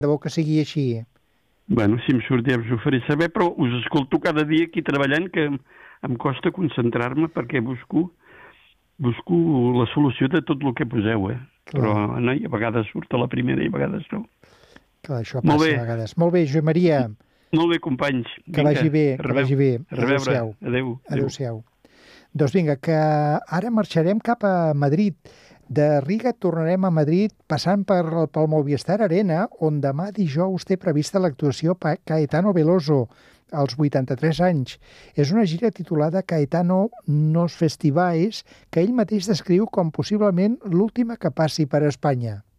De bo que sigui així. Bueno, si em surt ja us ho faré saber, però us escolto cada dia aquí treballant, que em costa concentrar-me perquè busco la solució de tot el que poseu, Però no, i a vegades surt a la primera i a vegades no. Clar, això passa a vegades. Molt bé, Josep Maria. Molt bé, companys. Que vagi bé, que vagi bé. A reveure. Adéu. Adéu-siau. Doncs vinga, que ara marxarem cap a Madrid. De Riga tornarem a Madrid passant pel Movistar Arena, on demà dijous té prevista l'actuació Caetano Veloso, als 83 anys. És una gira titulada Caetano nos Festivais, que ell mateix descriu com possiblement l'última que passi per Espanya.